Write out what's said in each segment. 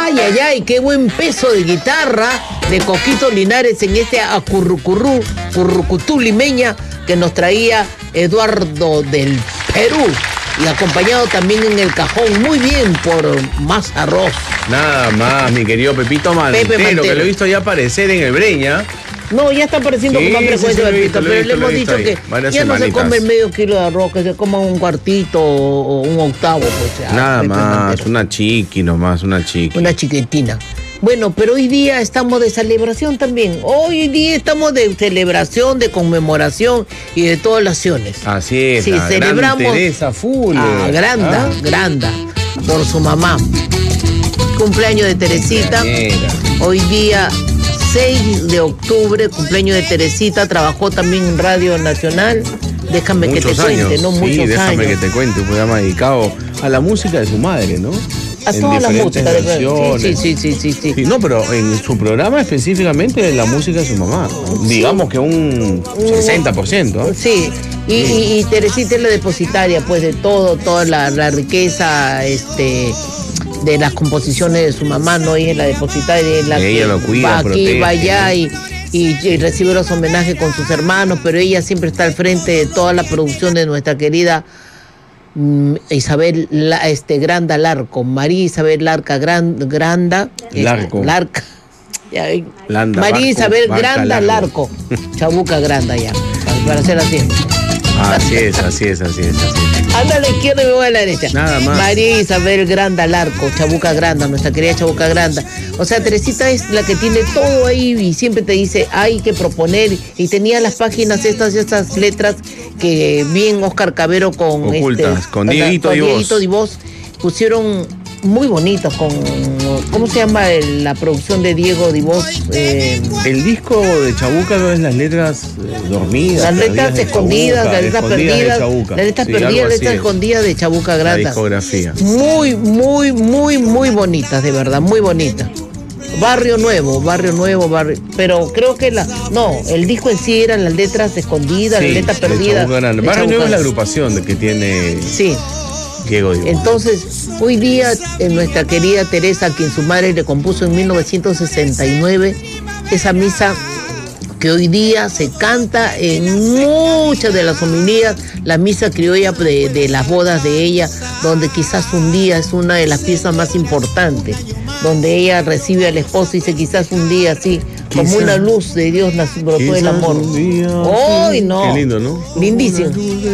Ay, ay, ay, qué buen peso de guitarra de Coquito Linares en este currucutú limeña que nos traía Eduardo del Perú. Y acompañado también en el cajón, muy bien, por Más Arroz. Nada más, mi querido Pepito Mantero, que lo he visto ya aparecer en el Breña. No, ya está apareciendo con más frecuencia, Pepito, pero le hemos dicho que ya no se come el medio kilo de arroz, que se coma un cuartito o un octavo. Pues, nada más, una chiqui nomás, una chiqui. Una chiquitina. Bueno, pero hoy día estamos de celebración también. Hoy día estamos de celebración, de conmemoración y de todas las acciones. Así es, sí, celebramos gran Teresa Fuller. Granda, por su mamá. Cumpleaños de Teresita. Hoy día 6 de octubre, cumpleaños de Teresita. Trabajó también en Radio Nacional. Déjame que te cuente, ¿no? Muchos años. Déjame que te cuente, un programa dedicado a la música de su madre, ¿no? A toda la música de sí. No, pero en su programa específicamente la música de su mamá. Digamos que un 60%. ¿eh? Sí. Y Teresita es la depositaria, pues, de toda la riqueza, de las composiciones de su mamá, ¿no? Ella es la depositaria, la ella lo cuida, va aquí, va allá y recibe los homenajes con sus hermanos, pero ella siempre está al frente de toda la producción de nuestra querida Isabel Granda Larco, María Isabel Granda Larco. María Isabel Granda Larco, Chabuca Granda ya, para ser así. Así es. Anda a la izquierda y me voy a la derecha. Nada más. María Isabel Granda Larco, Chabuca Granda, nuestra querida Chabuca Granda. O sea, Teresita es la que tiene todo ahí y siempre te dice, hay que proponer. Y tenía las páginas estas letras que bien Oscar Cabero con ocultas, con Dieguito Divos pusieron muy bonitos con, ¿cómo se llama la producción de Diego Divos? El disco de Chabuca no es las letras dormidas. Las letras escondidas, las letras perdidas. Las letras perdidas, las letras escondidas de Chabuca Granda. La discografía. Muy bonitas, de verdad, muy bonitas. Barrio Nuevo, pero creo que el disco en sí eran las letras escondidas, las letras perdidas. Barrio Nuevo es la agrupación que tiene. Sí. Diego Divos. Entonces, hoy día nuestra querida Teresa, quien su madre le compuso en 1969, esa misa que hoy día se canta en muchas de las homilías, la misa criolla de las bodas de ella, donde quizás un día es una de las piezas más importantes, donde ella recibe al esposo y dice quizás un día así, como una luz de Dios brotó el amor. ¡Ay, no! Qué lindo, ¿no? Lindísimo.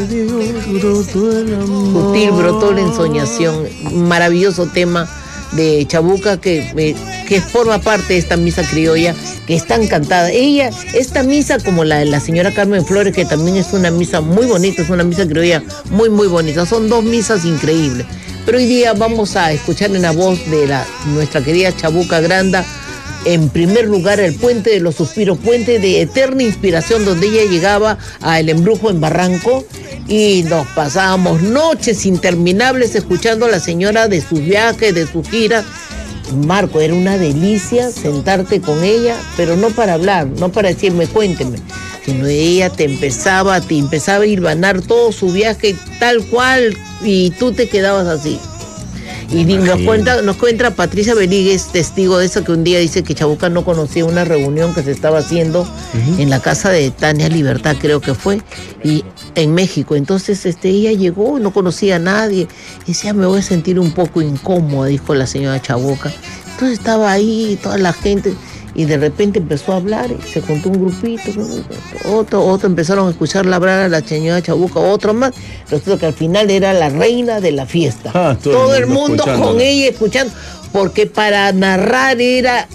Sutil brotó la ensoñación. Maravilloso tema de Chabuca que forma parte de esta misa criolla que es tan cantada. Esta misa como la de la señora Carmen Flores, que también es una misa muy bonita, es una misa criolla muy bonita. Son dos misas increíbles. Pero hoy día vamos a escuchar en la voz de nuestra querida Chabuca Granda, en primer lugar, el Puente de los Suspiros, puente de eterna inspiración, donde ella llegaba a El Embrujo en Barranco y nos pasábamos noches interminables escuchando a la señora de sus viajes, de sus giras. Marco, era una delicia sentarte con ella, pero no para hablar, no para decirme cuénteme, sino ella te empezaba a hilvanar todo su viaje tal cual y tú te quedabas así. Y nos cuenta Patricia Belíguez, testigo de eso, que un día dice que Chabuca no conocía una reunión que se estaba haciendo en la casa de Tania Libertad, creo que fue, y en México. Entonces ella llegó, no conocía a nadie, y decía, me voy a sentir un poco incómoda, dijo la señora Chabuca. Entonces estaba ahí toda la gente, y de repente empezó a hablar, y se contó un grupito, otro empezaron a escucharla hablar a la señora Chabuca, otro más. Resulta que al final era la reina de la fiesta. Todo el mundo con ella escuchando, porque para narrar era